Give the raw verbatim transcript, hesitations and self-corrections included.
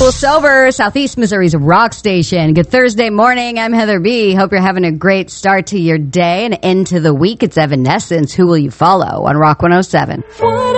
Cool Sober, Southeast Missouri's rock station. Good Thursday morning. I'm Heather B. Hope you're having a great start to your day and into the week. It's Evanescence. Who will you follow on Rock one oh seven? What